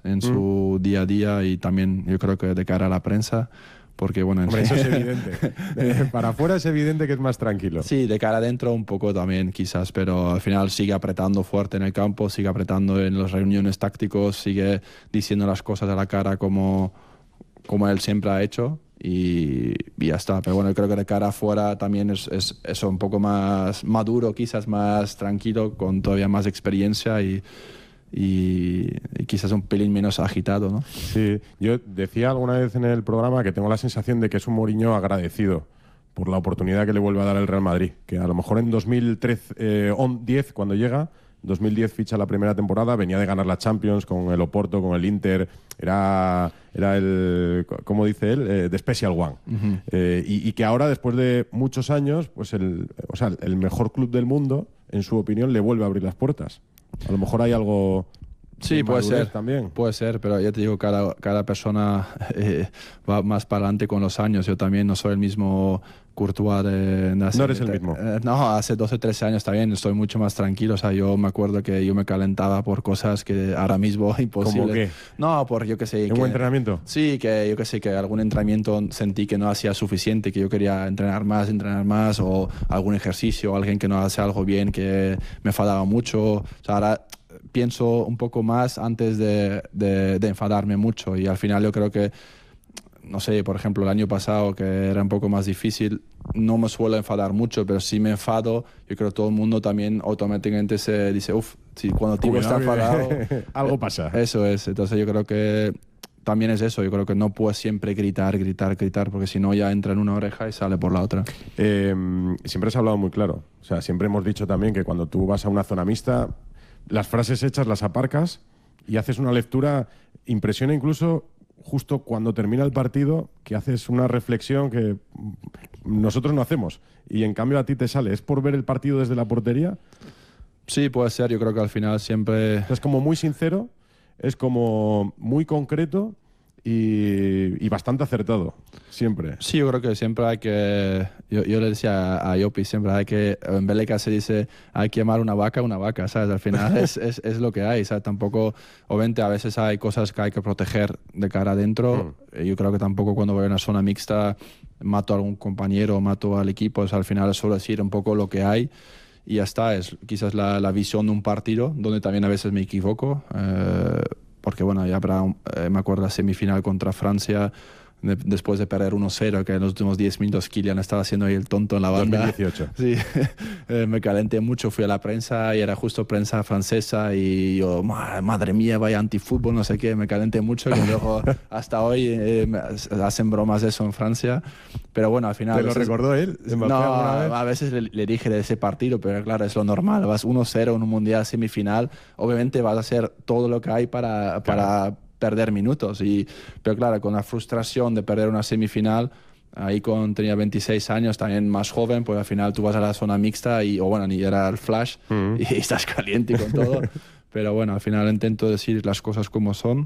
en su día a día y también yo creo que de cara a la prensa. Porque, bueno, hombre, eso es evidente. Para afuera es evidente que es más tranquilo. Sí, de cara adentro un poco también quizás, pero al final sigue apretando fuerte en el campo, sigue apretando en las reuniones tácticos, sigue diciendo las cosas a la cara como él siempre ha hecho y ya está. Pero bueno, yo creo que de cara afuera también es eso, un poco más maduro, quizás más tranquilo, con todavía más experiencia y quizás un pelín menos agitado, ¿no? Sí, yo decía alguna vez en el programa que tengo la sensación de que es un Mourinho agradecido por la oportunidad que le vuelve a dar el Real Madrid, que a lo mejor en 2010 cuando llega, 2010 ficha la primera temporada, venía de ganar la Champions con el Oporto, con el Inter, era el, ¿cómo dice él? The Special One. Y que ahora, después de muchos años, pues el mejor club del mundo, en su opinión, le vuelve a abrir las puertas. A lo mejor hay algo... Sí, puede ser también. Puede ser, pero ya te digo, cada persona va más para adelante con los años. Yo también no soy el mismo Courtois no eres el mismo. No, hace 12, 13 años también estoy mucho más tranquilo. O sea, yo me acuerdo que yo me calentaba por cosas que ahora mismo imposible. ¿Cómo qué? No, por yo qué sé. ¿Un entrenamiento? Sí, que yo qué sé, que algún entrenamiento sentí que no hacía suficiente, que yo quería entrenar más, o algún ejercicio, o alguien que no hace algo bien, que me enfadaba mucho. O sea, ahora pienso un poco más antes de enfadarme mucho y al final yo creo que, no sé, por ejemplo el año pasado que era un poco más difícil, no me suelo enfadar mucho, pero si me enfado, yo creo que todo el mundo también automáticamente se dice, si cuando Tibo está enfadado... algo pasa. Eso es, entonces yo creo que también es eso, yo creo que no puedes siempre gritar, porque si no ya entra en una oreja y sale por la otra. Siempre has hablado muy claro, o sea, siempre hemos dicho también que cuando tú vas a una zona mixta, las frases hechas las aparcas y haces una lectura, impresiona incluso justo cuando termina el partido, que haces una reflexión que nosotros no hacemos y en cambio a ti te sale. ¿Es por ver el partido desde la portería? Sí, puede ser, yo creo que al final siempre... Es como muy sincero, es como muy concreto y bastante acertado, siempre. Sí, yo creo que siempre hay que... Yo le decía a Yopi, siempre hay que... En Bélgica se dice, hay que llamar una vaca, ¿sabes? Al final es lo que hay, ¿sabes? Tampoco... Obviamente a veces hay cosas que hay que proteger de cara adentro. Yo creo que tampoco cuando voy a una zona mixta mato a algún compañero, mato al equipo. O sea, al final suelo decir un poco lo que hay y ya está. Es quizás la visión de un partido, donde también a veces me equivoco. Porque bueno, ya me acuerdo la semifinal contra Francia, después de perder 1-0, que en los últimos 10 minutos Kylian estaba haciendo ahí el tonto en la banda. 2018. Sí, me calenté mucho, fui a la prensa y era justo prensa francesa y yo, madre mía, vaya antifútbol, no sé qué, me calenté mucho y luego hasta hoy hacen bromas de eso en Francia. Pero bueno, al final... ¿Te lo recordó él? No, a veces le dije de ese partido, pero claro, es lo normal. Vas 1-0 en un mundial semifinal, obviamente vas a hacer todo lo que hay para perder minutos. Pero claro, con la frustración de perder una semifinal, ahí tenía 26 años, también más joven, pues al final tú vas a la zona mixta ni era el flash y estás caliente con todo. Pero bueno, al final intento decir las cosas como son.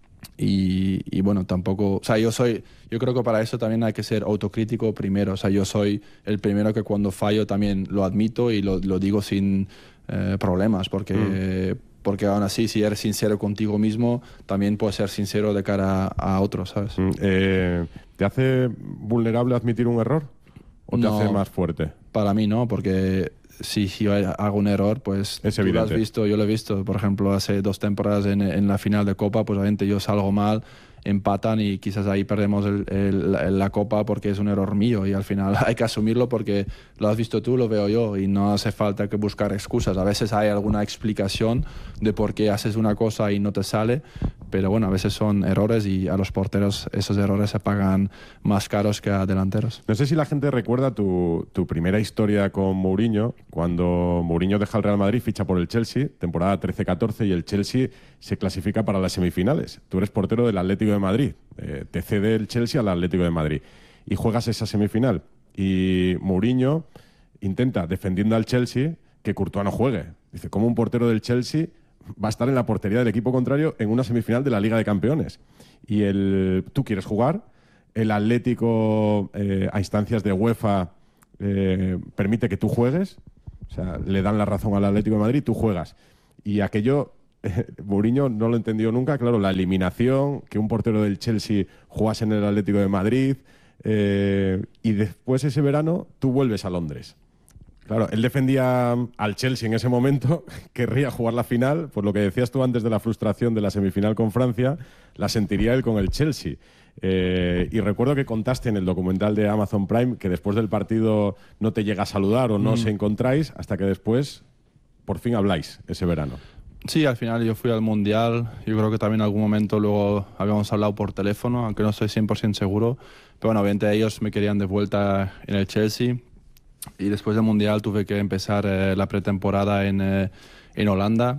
Y bueno, tampoco... O sea, yo creo que para eso también hay que ser autocrítico primero. O sea, yo soy el primero que cuando fallo también lo admito y lo digo sin problemas, porque aún así, si eres sincero contigo mismo, también puedes ser sincero de cara a otros, ¿sabes? ¿Te hace vulnerable admitir un error o te hace más fuerte? Para mí no, porque... Si yo hago un error, pues es tú lo has visto, yo lo he visto. Por ejemplo, hace 2 temporadas en la final de Copa, pues obviamente yo salgo mal, empatan y quizás ahí perdemos la Copa porque es un error mío y al final hay que asumirlo porque lo has visto tú, lo veo yo y no hace falta que buscar excusas. A veces hay alguna explicación de por qué haces una cosa y no te sale, pero bueno, a veces son errores y a los porteros esos errores se pagan más caros que a delanteros. No sé si la gente recuerda tu primera historia con Mourinho, cuando Mourinho deja el Real Madrid, ficha por el Chelsea, temporada 13-14, y el Chelsea se clasifica para las semifinales. Tú eres portero del Atlético de Madrid, te cede el Chelsea al Atlético de Madrid y juegas esa semifinal. Y Mourinho intenta, defendiendo al Chelsea, que Courtois no juegue. Dice, ¿cómo un portero del Chelsea va a estar en la portería del equipo contrario en una semifinal de la Liga de Campeones? Y tú quieres jugar, el Atlético a instancias de UEFA permite que tú juegues, o sea, le dan la razón al Atlético de Madrid, tú juegas. Y aquello Mourinho no lo entendió nunca, claro, la eliminación, que un portero del Chelsea jugase en el Atlético de Madrid, y después ese verano tú vuelves a Londres. Claro, él defendía al Chelsea en ese momento, querría jugar la final, por lo que decías tú antes de la frustración de la semifinal con Francia, la sentiría él con el Chelsea. Y recuerdo que contaste en el documental de Amazon Prime que después del partido no te llega a saludar o no os encontráis hasta que después por fin habláis ese verano. Sí, al final yo fui al Mundial. Yo creo que también en algún momento luego habíamos hablado por teléfono, aunque no estoy 100% seguro. Pero bueno, obviamente ellos me querían de vuelta en el Chelsea. Y después del Mundial tuve que empezar la pretemporada en Holanda.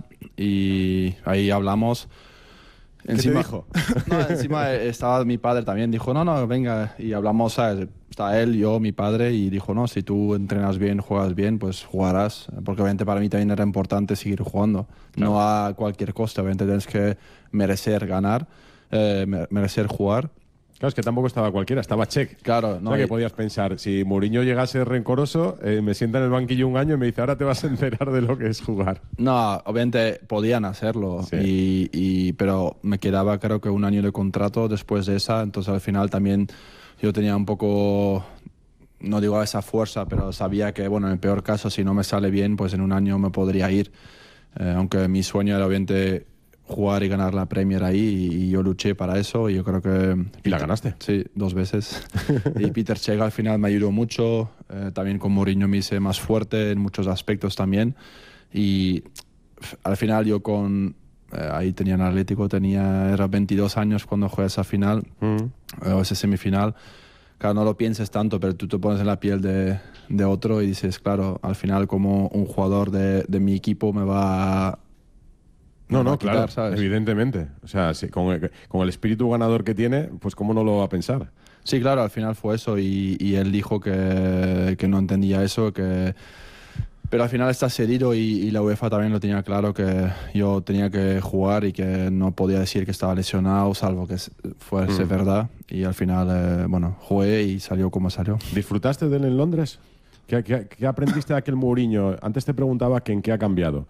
Y ahí hablamos. Encima, ¿qué te dijo? No, encima estaba mi padre también. Dijo, no, venga. Y hablamos, ¿sabes? Está él, yo, mi padre. Y dijo, no, si tú entrenas bien, juegas bien, pues jugarás. Porque obviamente para mí también era importante seguir jugando. Claro. No a cualquier coste. Obviamente tienes que merecer ganar, merecer jugar. Claro, es que tampoco estaba cualquiera, estaba Cech. Claro, no. O sea, que podías pensar, si Mourinho llegase rencoroso, me sienta en el banquillo un año y me dice, ahora te vas a enterar de lo que es jugar. No, obviamente podían hacerlo, sí. Pero me quedaba creo que un año de contrato después de esa, entonces al final también yo tenía un poco, no digo esa fuerza, pero sabía que, bueno, en el peor caso, si no me sale bien, pues en un año me podría ir. Aunque mi sueño era obviamente jugar y ganar la Premier ahí, y yo luché para eso y yo creo que... ¿Y la ganaste? Sí, 2 veces. Y Peter Cech al final me ayudó mucho, también con Mourinho me hice más fuerte en muchos aspectos también, y al final yo con... ahí tenía en Atlético, era 22 años cuando jugué esa final, o esa semifinal. Claro, no lo pienses tanto, pero tú te pones en la piel de otro y dices, claro, al final como un jugador de mi equipo me va a... No, quitar, claro, ¿sabes? Evidentemente. O sea, sí, con el espíritu ganador que tiene, pues cómo no lo va a pensar. Sí, claro, al final fue eso y él dijo que no entendía eso, pero al final está cedido y la UEFA también lo tenía claro, que yo tenía que jugar y que no podía decir que estaba lesionado, salvo que fuese verdad. Y al final, bueno, jugué y salió como salió. ¿Disfrutaste de él en Londres? ¿Qué aprendiste de aquel Mourinho? Antes te preguntaba que en qué ha cambiado.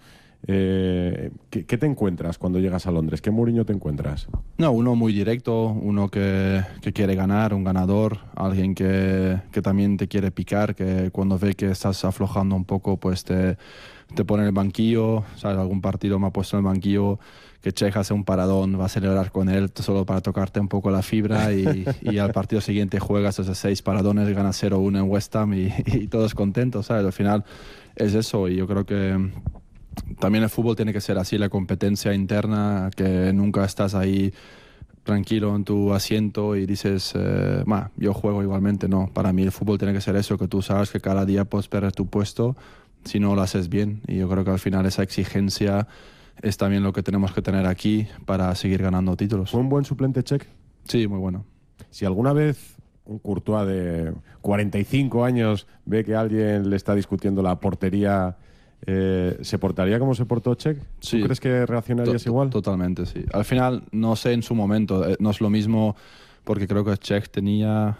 ¿Qué te encuentras cuando llegas a Londres? ¿Qué Mourinho te encuentras? No, uno muy directo, uno que quiere ganar, un ganador, alguien que también te quiere picar, que cuando ve que estás aflojando un poco, pues te pone en el banquillo. ¿Sabes? Algún partido me ha puesto en el banquillo, que Cech hace un paradón, va a celebrar con él solo para tocarte un poco la fibra y al partido siguiente juegas esos 6 paradones, ganas 0-1 en West Ham y todos contentos, ¿sabes? Al final es eso, y yo creo que también el fútbol tiene que ser así, la competencia interna, que nunca estás ahí tranquilo en tu asiento y dices, yo juego igualmente. No, para mí el fútbol tiene que ser eso, que tú sabes que cada día puedes perder tu puesto si no lo haces bien. Y yo creo que al final esa exigencia es también lo que tenemos que tener aquí para seguir ganando títulos. ¿Fue un buen suplente Cech? Sí, muy bueno. Si alguna vez un Courtois de 45 años ve que alguien le está discutiendo la portería, ¿se portaría como se portó Cech? Sí. ¿Tú crees que reaccionarías igual? Totalmente, sí. Al final, no sé en su momento, no es lo mismo, porque creo que Cech tenía,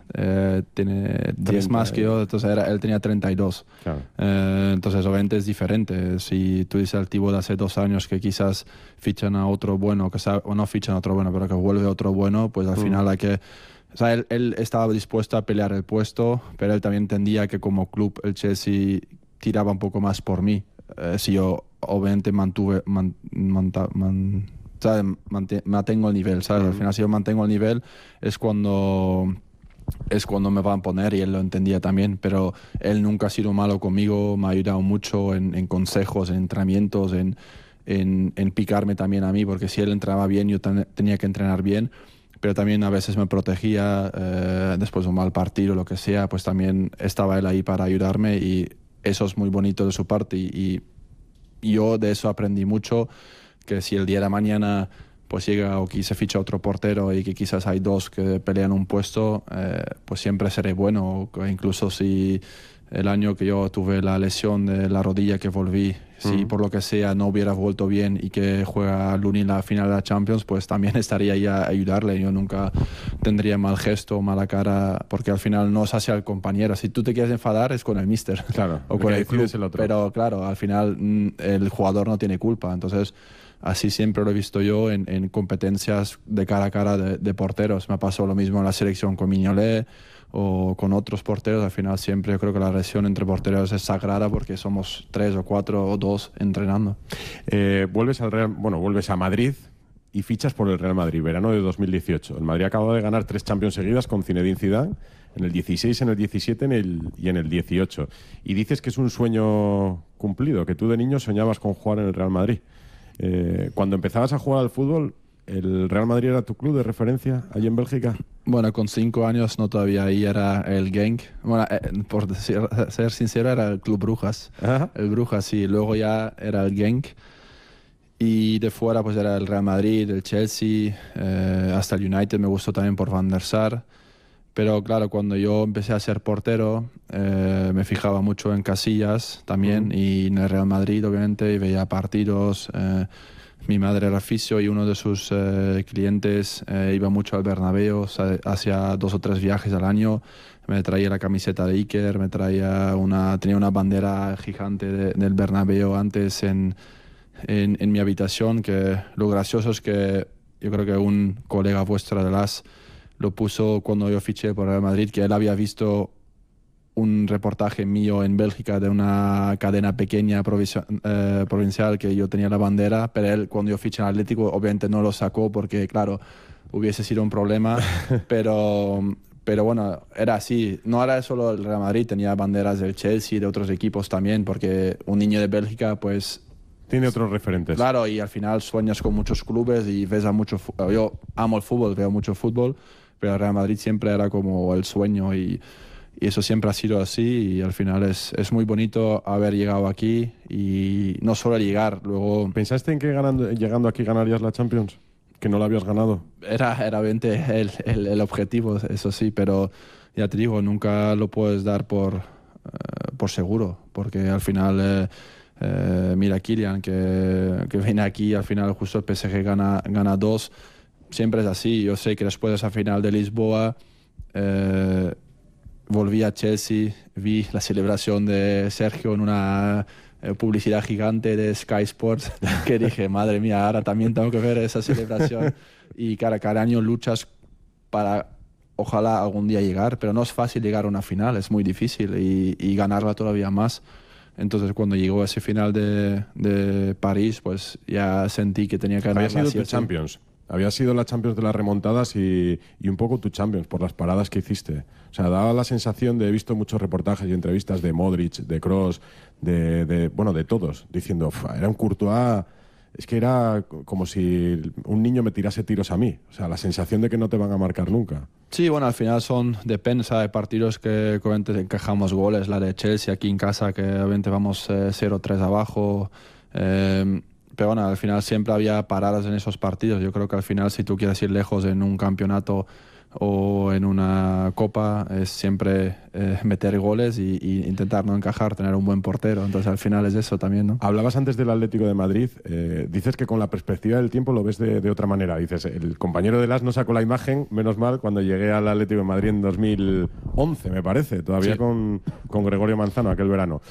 tiene 10 más que yo, entonces él tenía 32. Claro. Entonces obviamente es diferente. Si tú dices al tipo de hace 2 años que quizás fichan a otro bueno, o no fichan a otro bueno, pero que vuelve otro bueno, pues al final hay que... O sea, él estaba dispuesto a pelear el puesto, pero él también entendía que como club el Chelsea tiraba un poco más por mí. Si yo obviamente mantengo el nivel, ¿sabes? Al final si yo mantengo el nivel es cuando me van a poner, y él lo entendía también, pero él nunca ha sido malo conmigo, me ha ayudado mucho en consejos, en entrenamientos, en picarme también a mí, porque si él entrenaba bien yo tenía que entrenar bien, pero también a veces me protegía después de un mal partido o lo que sea, pues también estaba él ahí para ayudarme, y eso es muy bonito de su parte, y yo de eso aprendí mucho, que si el día de mañana pues llega o que se ficha otro portero y que quizás hay 2 que pelean un puesto, pues siempre seré bueno. Incluso si el año que yo tuve la lesión de la rodilla que volví, si por lo que sea no hubiera vuelto bien y que juega Lunin la final de la Champions, pues también estaría ahí a ayudarle. Yo nunca tendría mal gesto, mala cara, porque al final no es hacia el compañero. Si tú te quieres enfadar es con el míster. Claro, o con el club, el otro. Pero claro, al final el jugador no tiene culpa. Entonces así siempre lo he visto yo en competencias de cara a cara de porteros. Me pasó lo mismo en la selección con Mignolet o con otros porteros. Al final siempre yo creo que la relación entre porteros es sagrada porque somos 3 o 4 o 2 entrenando. Vuelves a Madrid y fichas por el Real Madrid, verano de 2018. El Madrid acaba de ganar 3 Champions seguidas con Zinedine Zidane, en el 16, en el 17 y en el 18. Y dices que es un sueño cumplido, que tú de niño soñabas con jugar en el Real Madrid. Cuando empezabas a jugar al fútbol, ¿el Real Madrid era tu club de referencia allí en Bélgica? Bueno, con 5 años no todavía, ahí era el Genk. Bueno, por ser sincero, era el Club Brujas. Ajá. El Brujas, sí. Luego ya era el Genk. Y de fuera pues era el Real Madrid, el Chelsea, hasta el United me gustó también por Van der Sar. Pero claro, cuando yo empecé a ser portero, me fijaba mucho en Casillas también y en el Real Madrid, obviamente, y veía partidos. Mi madre era fisio y uno de sus clientes iba mucho al Bernabéu, hacía 2 o 3 viajes al año. Me traía la camiseta de Iker, tenía una bandera gigante del Bernabéu antes en mi habitación, que lo gracioso es que yo creo que un colega vuestro de LAS lo puso cuando yo fiché por Real Madrid, que él había visto un reportaje mío en Bélgica de una cadena pequeña provincial que yo tenía la bandera, pero él cuando yo fiché en Atlético obviamente no lo sacó porque claro, hubiese sido un problema, pero bueno, era así, no era solo el Real Madrid, tenía banderas del Chelsea y de otros equipos también, porque un niño de Bélgica pues tiene otros referentes. Claro, y al final sueñas con muchos clubes y ves a mucho. Yo amo el fútbol, veo mucho fútbol, pero el Real Madrid siempre era como el sueño y eso siempre ha sido así y al final es muy bonito haber llegado aquí y no solo llegar, luego. ¿Pensaste en que llegando aquí ganarías la Champions? ¿Que no la habías ganado? Era obviamente el objetivo, eso sí, pero ya te digo, nunca lo puedes dar por seguro, porque al final. Mira Kylian que viene aquí, al final justo el PSG gana 2, siempre es así. Yo sé que después de esa final de Lisboa volví a Chelsea, vi la celebración de Sergio en una publicidad gigante de Sky Sports que dije, madre mía, ahora también tengo que ver esa celebración. Y cada año luchas para ojalá algún día llegar, pero no es fácil llegar a una final, es muy difícil y ganarla todavía más. Entonces, cuando llegó ese final de París, pues ya sentí que tenía que ganar. Había sido tu Champions. Había sido la Champions de las remontadas y un poco tu Champions por las paradas que hiciste. O sea, daba la sensación he visto muchos reportajes y entrevistas de Modric, de Kroos, de todos, diciendo, era un Courtois. Es que era como si un niño me tirase tiros a mí. O sea, la sensación de que no te van a marcar nunca. Sí, bueno, al final depende, de partidos que obviamente encajamos goles. La de Chelsea aquí en casa, que obviamente vamos 0-3 abajo. Pero bueno, al final siempre había paradas en esos partidos. Yo creo que al final si tú quieres ir lejos en un campeonato o en una copa es siempre meter goles y intentar no encajar, tener un buen portero. Entonces al final es eso también, ¿no? Hablabas antes del Atlético de Madrid, dices que con la perspectiva del tiempo lo ves de otra manera. Dices, el compañero de LAS no sacó la imagen, menos mal, cuando llegué al Atlético de Madrid en 2011, me parece, todavía sí. con Gregorio Manzano aquel verano.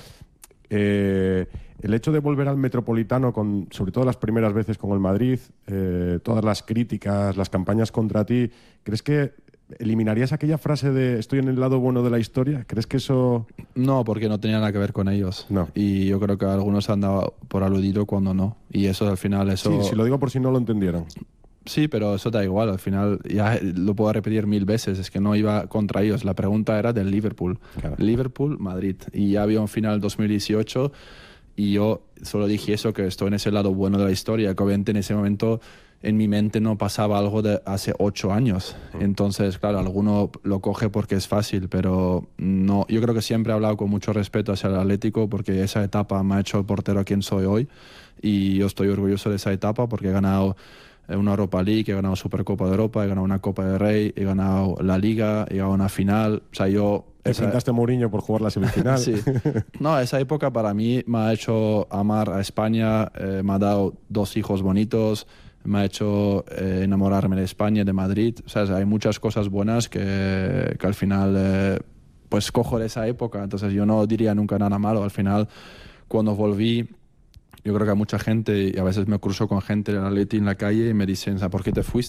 El hecho de volver al Metropolitano, sobre todo las primeras veces con el Madrid, todas las críticas, las campañas contra ti, ¿crees que eliminarías aquella frase de estoy en el lado bueno de la historia? ¿Crees que eso...? No, porque no tenía nada que ver con ellos. No. Y yo creo que algunos han dado por aludido cuando no. Y eso al final... Sí, si lo digo por si no lo entendieron. Sí, pero eso da igual. Al final ya lo puedo repetir 1000 veces. Es que no iba contra ellos. La pregunta era del Liverpool. Claro. Liverpool-Madrid. Y ya había un final 2018 y yo solo dije eso, que estoy en ese lado bueno de la historia, que obviamente en ese momento en mi mente no pasaba algo de hace 8 años. Entonces, claro, alguno lo coge porque es fácil, pero no. Yo creo que siempre he hablado con mucho respeto hacia el Atlético porque esa etapa me ha hecho el portero a quien soy hoy y yo estoy orgulloso de esa etapa porque he ganado una Europa League, he ganado Supercopa de Europa, he ganado una Copa de Rey, he ganado la Liga, he ganado una final. O sea, yo... Te enfrentaste a Mourinho por jugar la semifinal. Sí. No, esa época para mí me ha hecho amar a España, me ha dado 2 hijos bonitos, me ha hecho enamorarme de España, de Madrid. O sea, hay muchas cosas buenas que al final pues cojo de esa época. Entonces yo no diría nunca nada malo. Al final, cuando volví yo creo que a mucha gente, y a veces me cruzo con gente del Atleti en la calle y me dicen, ¿por qué te fuiste?